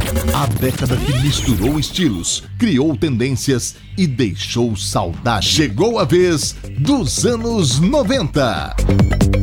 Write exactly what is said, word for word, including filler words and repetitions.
A década que misturou estilos, criou tendências e deixou saudade. Chegou a vez dos anos noventa.